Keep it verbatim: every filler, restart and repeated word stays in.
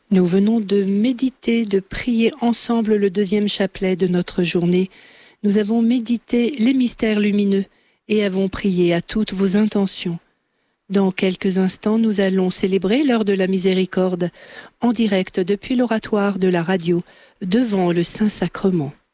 Nous venons de méditer, de prier ensemble le deuxième chapelet de notre journée. Nous avons médité les mystères lumineux et avons prié à toutes vos intentions. Dans quelques instants, nous allons célébrer l'heure de la miséricorde en direct depuis l'oratoire de la radio devant le Saint-Sacrement.